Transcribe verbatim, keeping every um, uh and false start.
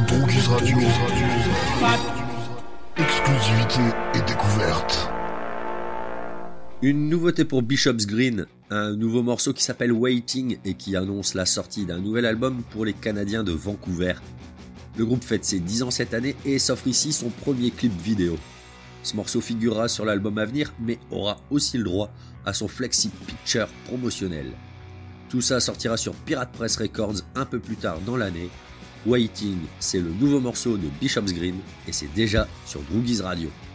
Droogies Radio. Exclusivité et découverte. Une nouveauté pour Bishop's Green, un nouveau morceau qui s'appelle Waiting et qui annonce la sortie d'un nouvel album pour les Canadiens de Vancouver. Le groupe fête ses dix ans cette année et s'offre ici son premier clip vidéo. Ce morceau figurera sur l'album à venir, mais aura aussi le droit à son flexi picture promotionnel. Tout ça sortira sur Pirate Press Records un peu plus tard dans l'année. Waiting, c'est le nouveau morceau de Bishop's Green et c'est déjà sur Droogies Radio.